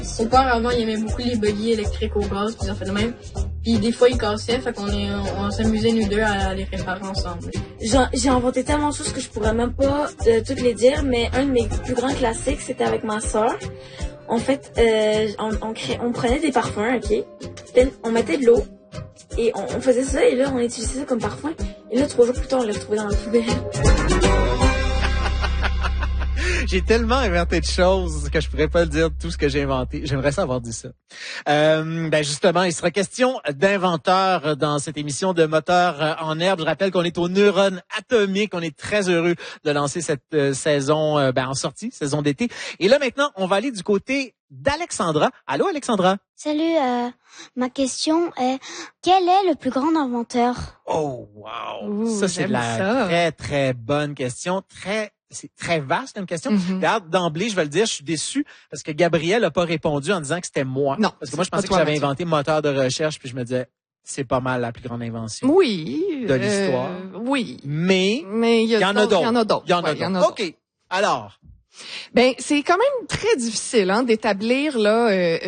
Mon père, avant, il aimait beaucoup les buggy électriques au gaz, puis ça fait de même. Puis des fois, il cassait, fait on s'amusait nous deux à les réparer ensemble. J'ai inventé tellement de choses que je pourrais même pas toutes les dire, mais un de mes plus grands classiques, c'était avec ma sœur. En fait, on prenait des parfums, ok? On mettait de l'eau, et on faisait ça, et là, on utilisait ça comme parfum. Et là, 3 jours plus tard, on l'a retrouvé dans la poubelle. J'ai tellement inventé de choses que je pourrais pas le dire tout ce que j'ai inventé. J'aimerais ça avoir dit ça. Justement, il sera question d'inventeurs dans cette émission de Moteurs en herbe. Je rappelle qu'on est au Neurones Atomiques. On est très heureux de lancer cette saison en sortie, saison d'été. Et là, maintenant, on va aller du côté d'Alexandra. Allô, Alexandra? Salut, ma question est, quel est le plus grand inventeur? Oh, wow! Ouh, Ça, c'est très, très bonne question. C'est très vaste comme question. D'ailleurs, d'emblée, je vais le dire, je suis déçu parce que Gabriel a pas répondu en disant que c'était moi. Non. Parce que moi, je pensais que j'avais inventé moteur de recherche, puis je me disais, c'est pas mal la plus grande invention. Oui. De l'histoire. Oui. Mais il y en a d'autres. Il y en a d'autres. OK. Alors. C'est quand même très difficile, d'établir, là,